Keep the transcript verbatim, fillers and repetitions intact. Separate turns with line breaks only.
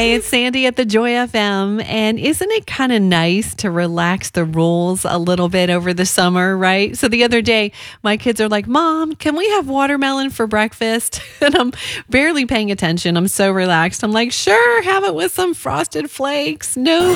Hey, it's Sandy at the Joy F M. And isn't it kind of nice to relax the rules a little bit over the summer, right? So the other day, my kids are like, Mom, can we have watermelon for breakfast? And I'm barely paying attention. I'm so relaxed. I'm like, sure, have it with some frosted flakes. No